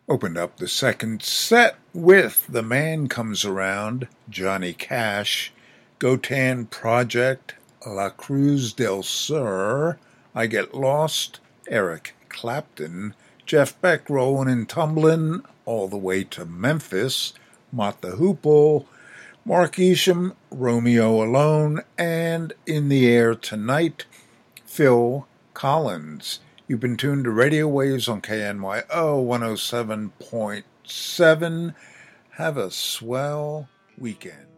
Opened up the second set with The Man Comes Around, Johnny Cash, Gotan Project, La Cruz del Sur, I Get Lost, Eric Clapton, Jeff Beck Rollin' and Tumblin' All the Way to Memphis, Mott the Hoople, Mark Isham, Romeo Alone, and In the Air Tonight, Phil Collins. You've been tuned to Radio Waves on KNYO 107.7. Have a swell weekend.